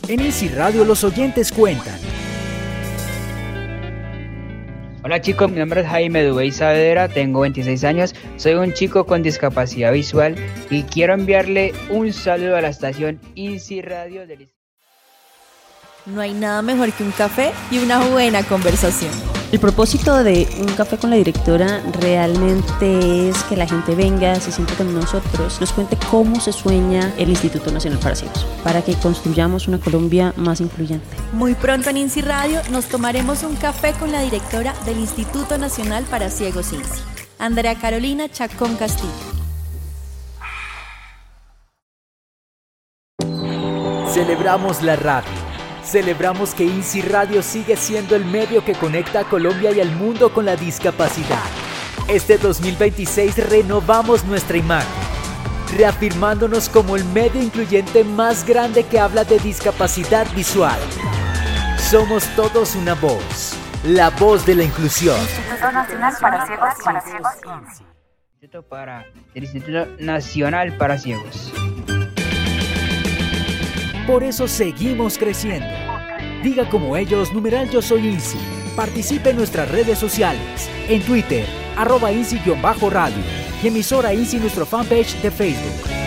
En INSI Radio los oyentes cuentan. Hola chicos, mi nombre es Jaime Dubey Saavedra, tengo 26 años, soy un chico con discapacidad visual y quiero enviarle un saludo a la estación INSI Radio del... No hay nada mejor que un café y una buena conversación. El propósito de Un Café con la Directora realmente es que la gente venga, se siente con nosotros, nos cuente cómo se sueña el Instituto Nacional para Ciegos, para que construyamos una Colombia más incluyente. Muy pronto en INSI Radio nos tomaremos un café con la directora del Instituto Nacional para Ciegos INSI, Andrea Carolina Chacón Castillo. Celebramos la radio. Celebramos que INSI Radio sigue siendo el medio que conecta a Colombia y al mundo con la discapacidad. Este 2026 renovamos nuestra imagen, reafirmándonos como el medio incluyente más grande que habla de discapacidad visual. Somos todos una voz, la voz de la inclusión. Instituto Nacional para Ciegos INSI. El Instituto Nacional para Ciegos. Por eso seguimos creciendo. Diga como ellos, #Yo Soy INSI. Participe en nuestras redes sociales. En Twitter, @INSI-radio. Y emisora INSI nuestro fanpage de Facebook.